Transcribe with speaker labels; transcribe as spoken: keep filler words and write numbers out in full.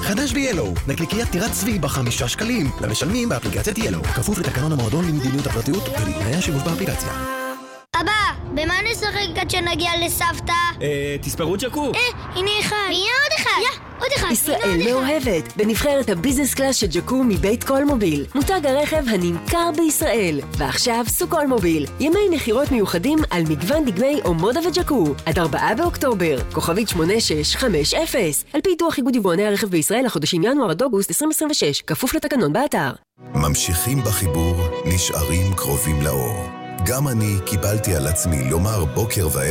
Speaker 1: חדש ב-ילו, נקניקיית טירת צבי בחמישה שקלים, למשלמים באפליקציית ילו, כפוף לתקנון המועדון למדיניות הפרטיות ולתנאי השימוש באפליקציה.
Speaker 2: אבא, במה נשחק עד שנגיע לסבתא?
Speaker 3: אה, תספרו ג'קו.
Speaker 2: אה, הנה אחד. הנה עוד אחד. יא, עוד אחד.
Speaker 4: ישראל מאוהבת בנבחרת הביזנס קלאס של ג'קו מבית קולמוביל, מותג הרכב הנמכר בישראל. ועכשיו סוקולמוביל, ימי נחירות מיוחדים על מגוון דגמי אומודה וג'קו, עד ארבעה באוקטובר, כוכבית שמונה שש חמש אפס, על פי פיתוח איגוד יבואני הרכב בישראל לחודשים ינואר עד אוגוסט עשרים עשרים ושש, כפוף לתקנון באתר.
Speaker 5: ממשיכים בחיבור, נשארים קרובים לאור. גם אני קיבלתי על עצמי לומר בוקר וערב